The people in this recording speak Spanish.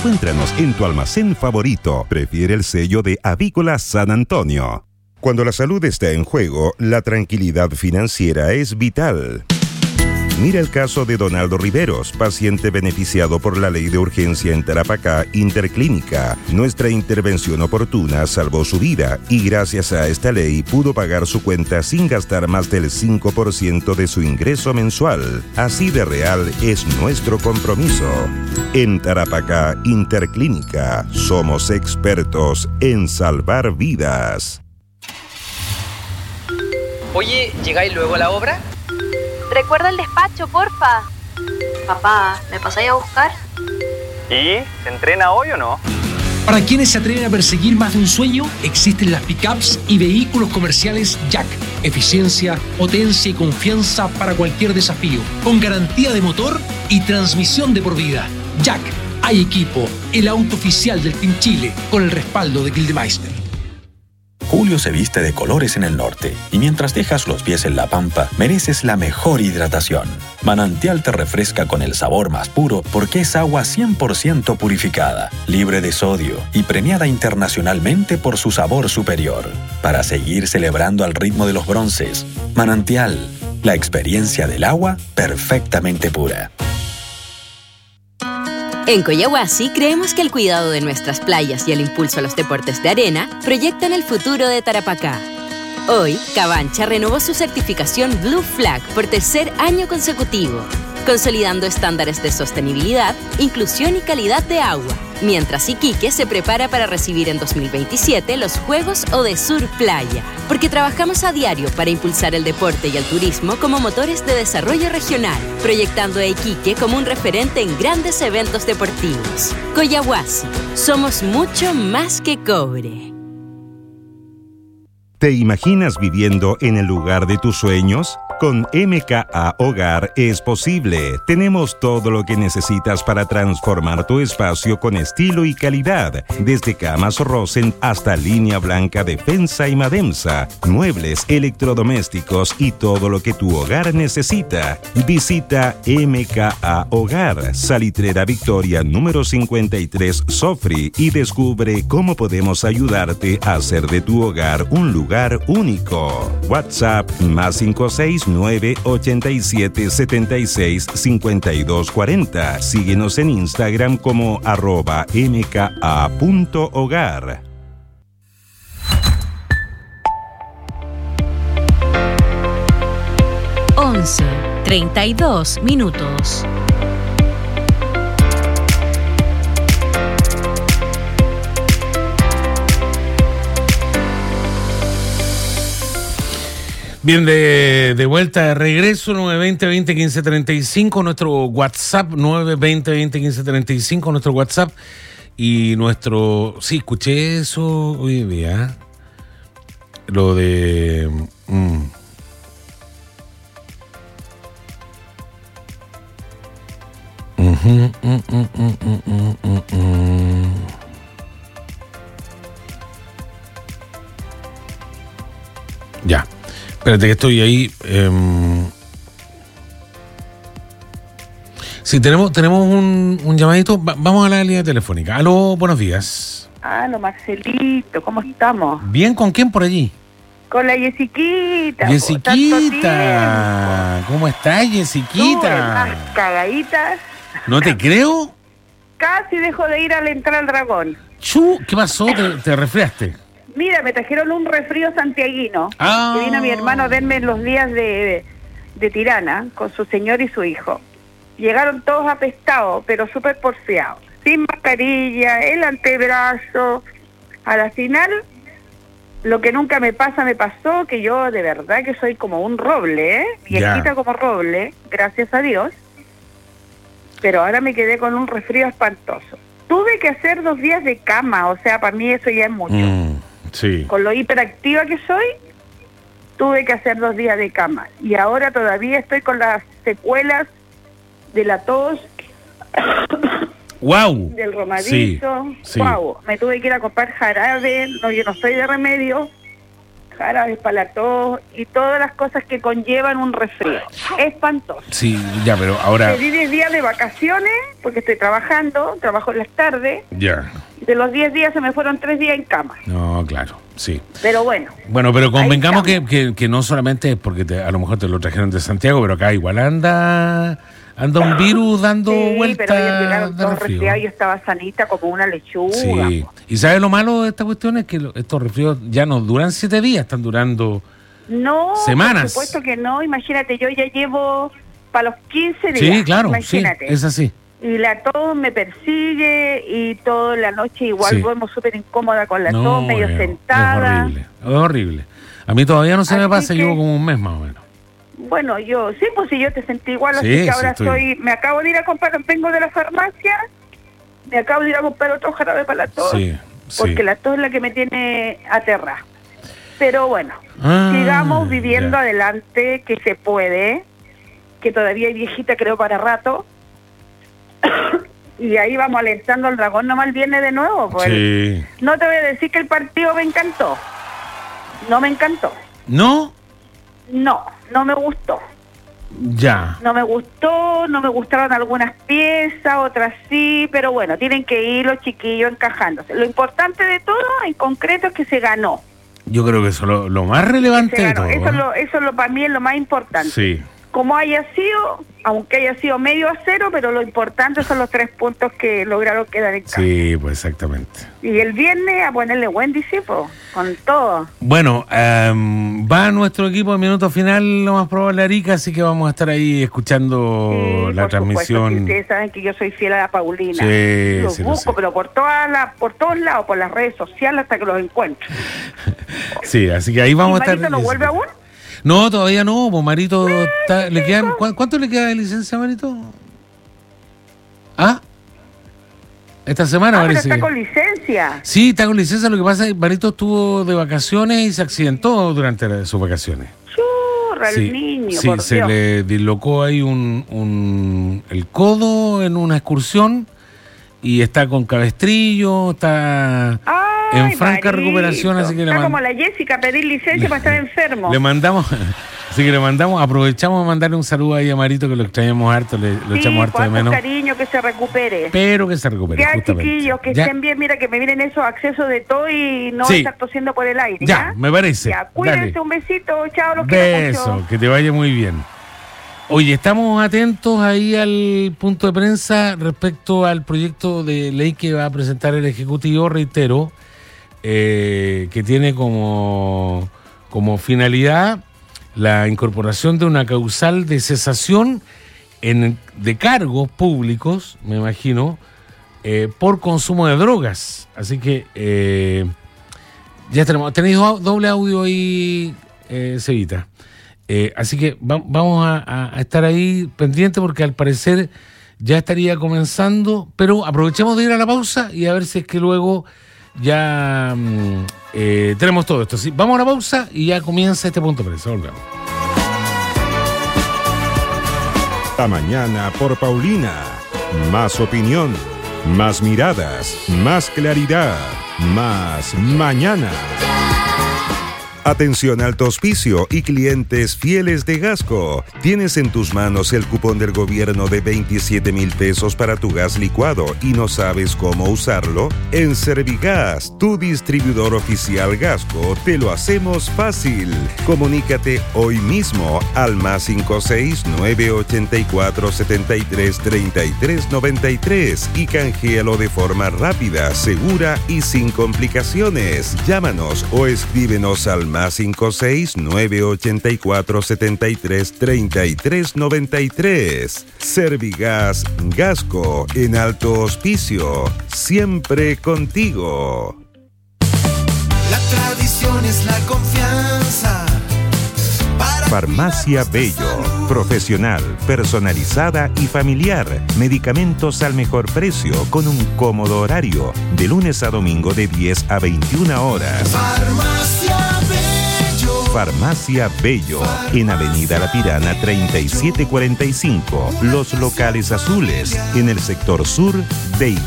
Encuéntranos en tu almacén favorito. Prefiere el sello de Avícola San Antonio. Cuando la salud está en juego, la tranquilidad financiera es vital. Mira el caso de Donaldo Riveros, paciente beneficiado por la ley de urgencia en Tarapacá Interclínica. Nuestra intervención oportuna salvó su vida y gracias a esta ley pudo pagar su cuenta sin gastar más del 5% de su ingreso mensual. Así de real es nuestro compromiso. En Tarapacá Interclínica somos expertos en salvar vidas. Oye, ¿llegáis luego a la obra? Recuerda el despacho, porfa. Papá, ¿me pasáis a buscar? ¿Y? ¿Se entrena hoy o no? Para quienes se atreven a perseguir más de un sueño, existen las pickups y vehículos comerciales Jack. Eficiencia, potencia y confianza para cualquier desafío. Con garantía de motor y transmisión de por vida. Jack, hay equipo, el auto oficial del Team Chile, con el respaldo de Gildemeister. Julio se viste de colores en el norte y mientras dejas los pies en la pampa, mereces la mejor hidratación. Manantial te refresca con el sabor más puro porque es agua 100% purificada, libre de sodio y premiada internacionalmente por su sabor superior. Para seguir celebrando al ritmo de los bronces, Manantial, la experiencia del agua perfectamente pura. En Coyahuasi creemos que el cuidado de nuestras playas y el impulso a los deportes de arena proyectan el futuro de Tarapacá. Hoy, Cabancha renovó su certificación Blue Flag por tercer año consecutivo, consolidando estándares de sostenibilidad, inclusión y calidad de agua, mientras Iquique se prepara para recibir en 2027 los Juegos Odesur Playa, porque trabajamos a diario para impulsar el deporte y el turismo como motores de desarrollo regional, proyectando a Iquique como un referente en grandes eventos deportivos. Coyahuasi, somos mucho más que cobre. ¿Te imaginas viviendo en el lugar de tus sueños? Con MKA Hogar es posible. Tenemos todo lo que necesitas para transformar tu espacio con estilo y calidad. Desde camas Rosen hasta línea blanca Defensa y Mademsa, muebles, electrodomésticos y todo lo que tu hogar necesita. Visita MKA Hogar, Salitrera Victoria número 53 Sofri y descubre cómo podemos ayudarte a hacer de tu hogar un lugar único. WhatsApp +56 987 76 52 40. Síguenos en Instagram como @mka.hogar. Once 32 minutos. Bien, de vuelta, de regreso, 920-2015-35, nuestro WhatsApp, 920-2015-35, nuestro WhatsApp, y nuestro, sí, escuché eso hoy día, lo de, Ya. Espérate que estoy ahí. Sí, tenemos un llamadito. Vamos a la línea telefónica. Aló, buenos días. Aló, Marcelito, ¿cómo estamos? Bien, ¿con quién por allí? Con la Yesiquita. Yesiquita, ¿cómo estás, Yesiquita? Unas cagaditas. ¿No te creo? Casi dejo de ir a la entrada al dragón. ¿Qué pasó? ¿Te resfriaste? Mira, me trajeron un resfrío santiaguino. Que vino mi hermano a verme en los días de Tirana con su señor y su hijo. Llegaron todos apestados, pero súper porfiados. Sin mascarilla, el antebrazo. A la final, lo que nunca me pasó, que yo de verdad que soy como un roble, viejita como roble, gracias a Dios. Pero ahora me quedé con un resfrío espantoso. Tuve que hacer 2 días de cama, o sea, para mí eso ya es mucho. Sí. Con lo hiperactiva que soy, tuve que hacer 2 días de cama. Y ahora todavía estoy con las secuelas de la tos, wow, del romadizo. Sí. Wow, me tuve que ir a comprar jarabe, no, yo no soy de remedio, jarabes para la tos y todas las cosas que conllevan un resfrío. Espantoso. Sí, ya, pero ahora... Pedí 10 días de vacaciones porque estoy trabajo en las tardes. Ya. De los 10 días se me fueron 3 días en cama. No, claro, sí. Pero bueno. Bueno, pero convengamos que no solamente es porque a lo mejor te lo trajeron de Santiago, pero acá igual anda un virus dando vueltas. Pero ayer llegaron todos resfriados y yo estaba sanita como una lechuga. Sí. Y ¿sabes lo malo de esta cuestión? Es que estos resfriados ya no duran 7 días, están durando semanas. Por supuesto que no. Imagínate, yo ya llevo para los 15 días. Sí, claro, imagínate. sí, es así. Y la tos me persigue y toda la noche igual duermo súper incómoda con la tos, medio sentada. Es horrible. A mí todavía no se me pasa, llevo como un mes más o menos. Bueno, yo te sentí igual, así que ahora me acabo de ir a comprar, vengo de la farmacia, me acabo de ir a comprar otro jarabe para la tos, porque la tos es la que me tiene aterrada. Pero bueno, sigamos viviendo adelante, que se puede, que todavía hay viejita creo para rato, y ahí vamos alentando al dragón nomás el viernes de nuevo. Pues. Sí. No te voy a decir que el partido me encantó, no me encantó. ¿No? No me gustó. Ya. No me gustaron algunas piezas, otras sí, pero bueno, tienen que ir los chiquillos encajándose. Lo importante de todo, en concreto, es que se ganó. Yo creo que eso es lo más relevante de todo. Eso para mí es lo más importante. Sí. Como haya sido, aunque haya sido 0-0, pero lo importante son los 3 puntos que lograron quedar en casa. Sí, pues exactamente. Y el viernes a ponerle buen discípulo, con todo. Bueno, va nuestro equipo en minuto final, lo más probable, Arica, así que vamos a estar ahí escuchando la transmisión. Supuesto, ustedes saben que yo soy fiel a la Paulina. Sí, los busco, pero por todos lados, por las redes sociales, hasta que los encuentro. Sí, así que ahí vamos a estar. ¿Marito no vuelve aún? No, todavía no, pues Marito le quedan, ¿cuánto le queda de licencia, Marito? Esta semana parece. Pero está con licencia. Sí, está con licencia, lo que pasa es que Marito estuvo de vacaciones y se accidentó durante sus vacaciones. Churra, el niño, por se Dios. le dislocó ahí el codo en una excursión y está con cabestrillo, está en franca recuperación, así que está como la Jessica, pedir licencia para estar enfermo. Aprovechamos de mandarle un saludo ahí a Marito, que lo extrañamos harto, lo echamos harto de menos. Cariño, que se recupere. Pero que se recupere, ya, justamente. Chiquillos, que estén bien, mira, que me miren esos accesos de todo y no estar tosiendo por el aire. Ya, me parece. Ya, cuídense, un besito, chao, los quiero mucho. Beso, que te vaya muy bien. Oye, estamos atentos ahí al punto de prensa respecto al proyecto de ley que va a presentar el Ejecutivo, reitero, que tiene como finalidad la incorporación de una causal de cesación de cargos públicos, me imagino, por consumo de drogas. Así que ya tenéis doble audio ahí, Cevita. Así que vamos a estar ahí pendientes porque al parecer ya estaría comenzando, pero aprovechemos de ir a la pausa y a ver si es que luego ya tenemos todo esto. ¿Sí? Vamos a la pausa y ya comienza este punto de prensa. Volvemos. La mañana por Paulina. Más opinión, más miradas, más claridad, más mañana. Atención alto auspicio y clientes fieles de Gasco. Tienes en tus manos el cupón del gobierno de 27,000 pesos para tu gas licuado y no sabes cómo usarlo. En Servigas, tu distribuidor oficial Gasco, te lo hacemos fácil. Comunícate hoy mismo al +56 984 73 33 93 y canjealo de forma rápida, segura y sin complicaciones. Llámanos o escríbenos al +56 984 73 33 93. Servigas Gasco en alto auspicio, siempre contigo. La tradición es la confianza. Farmacia Bello, profesional, personalizada y familiar. Medicamentos al mejor precio con un cómodo horario, de lunes a domingo de 10 a 21 horas. Farmacia Bello, en Avenida La Pirana 3745, Los Locales Azules, en el sector sur de